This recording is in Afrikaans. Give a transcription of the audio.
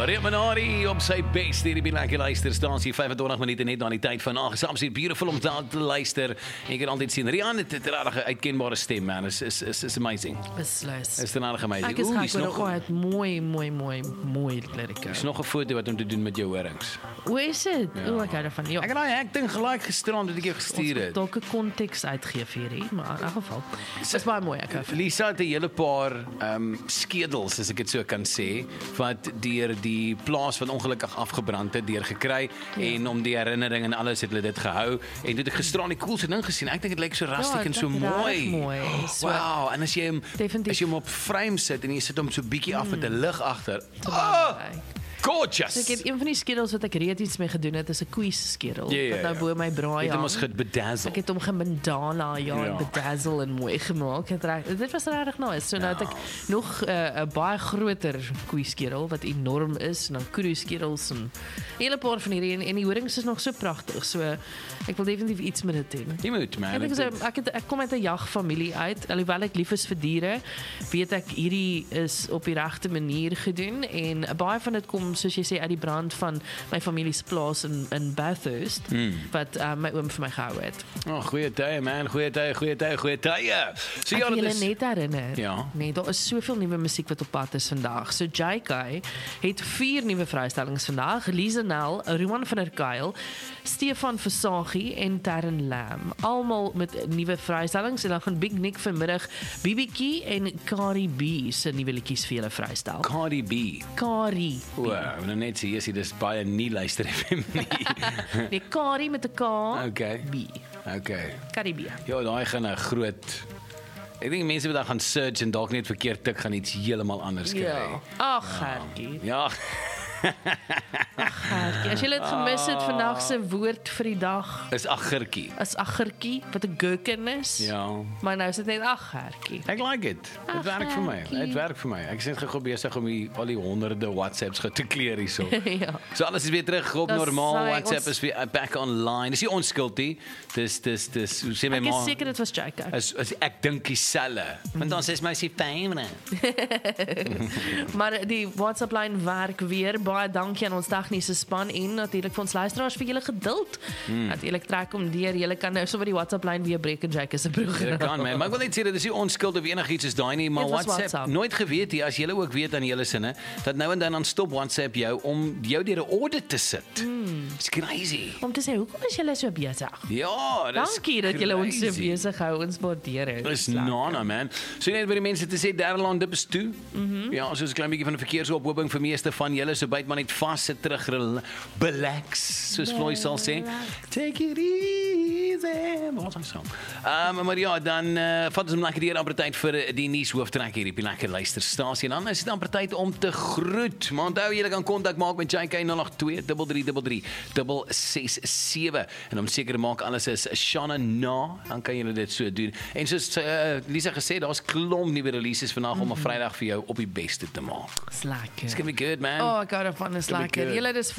Remanari op sy best hier by Lekker Luisterstasie 25 minute net na die tyd van absoluut beautiful om te luister. Ek kan altyd sien Rian het 'n regtig uitkenbare stem man. Is amazing. Beslis. Is regtig amazing. Ek is Oeh, dis nog het mooi lirieke. is nog 'n foto wat om te doen met jou horings. Hoe is dit? Ja. O, ek hou daarvan. Ja. Ek het daai acting gelyk gisterand wat ek jou gestuur het. Dalk 'n konteks uitgee vir hierdie, maar in elk geval. Dis baie mooi ek hou. Lisa het 'n hele paar skedels, as ek dit so kan sê, wat deur die plaas wat ongelukkig afgebrand het, deur gekry en om die herinnering en alles het hulle dit gehou. En toe het ek gisteraan die coolste ding gesien. Ek dink dit lyk so rustic en so mooi. So, Wow, en as jy hom op frame sit en jy sit hom so bietjie af met 'n lig agter. Gorgeous. Ek het een van die skedels wat ek reeds iets mee gedoen het, is 'n quiz skedel Ja. wat nou bo my braai Jy het hom hang. ons bedazzle. Ek het hom gemandala, Ja. bedazzle en mooi gemaak. Dit was regtig nice. So nou het ek nog 'n baie groter koeiskedel wat enorm is en dan kudu-skedels en 'n hele paar van hierdie en die horings is nog so pragtig. So ek wil definitief iets met dit doen. Jy moet man. Ek kom uit 'n jagfamilie uit. Alhoewel ek lief is vir diere, weet ek hierdie is op die regte manier gedoen en baie van dit kom soos jy sê uit die brand van my familie se plaas in Bathurst wat my oom vir my gehou het. Goeie tye man, goeie tye. So Ek ja, wil dit julle is net herinner. Ja. Nee, daar is soveel nuwe musiek wat op pad is vandag. So JK het 4 nuwe vrystellings vandag. Lisa Nel, Roman van der Kuil, Stefan Versagie en Terren Lam. Almal met nuwe vrystellings en dan gaan Big Nick vanmiddag BBK en Cardi B se nuwe liedjies vir julle vrystel. Cardi B. Cardi. Wow, nou net sê jy dis baie nie luister FM nie. Nee, Cardi met 'n K. Okay. B. Okay. Cardi B. Ja, daai gaan 'n groot. Ek dink mense wat dan gaan search en dalk net verkeerd tik gaan iets heeltemal anders kry. Ja. Ag, Gertjie. Ja. Gertjie. As jy dit gemis het, vandag se woord vir die dag Is aggertjie. is aggertjie, wat 'n gherkin is. Ja. Maar nou is dit net Gertjie. Ek like it. Dit werk vir my. Dit werk vir my. Ek is net gou besig om al die honderde WhatsApps te clear hierso. Ja. So alles is weer terug op Dis normaal. sy, WhatsApp is weer back online. Dis nie onskuld nie. Dis hoe sê my Ek ma? is seker dit was JK. As ek dink dieselfde. Want dan sê my sy fyn. Maar die WhatsApp lyn werk weer. Baie dankie aan ons tegniese span en natuurlik vir ons luisteraars vir julle geduld. Natuurlik trek om deur. Julle kan nou sommer die WhatsApp lyn weer breek en JK se program. Dit kan man, maar ek wil net sê dit is nie onskuld of enigiets is daai nie, maar Dit was WhatsApp nooit geweet nie, as julle ook weet aan julle sinne, dat nou en dan stop WhatsApp jou om jou deur 'n audit te sit. It's crazy. Om te sê, hoekom is julle so besig? Ja, dis Dankie dat julle ons so crazy. besig hou, ons waardeer dit. Dis nana man. So net by die mense te sê Derland dip is toe. Ja, soos 'n klein bietjie van 'n verkeersophoping vir meeste van julle, so byt maar net vas, sit terug, relax, soos Floyd sal sê. Take it easy. Wat ons sê. Maar ja, dan vat ons hom lekker deur amper tyd vir die nuushooftrek hier op die Lekker Luisterstasie. En dan is dit amper tyd om te groet. Maar onthou julle kan kontak maak met JK 082 333 667 en om seker te maak alles is Shana na, dan kan julle dit so doen. En soos Lisa gesê, daar's klomp nuwe releases vandag om 'n Vrydag vir jou op die beste te maak. Dis lekker. It's gonna be good, man. Oh, ek hou daarvan, is It's gonna be lekker. good. Julle dis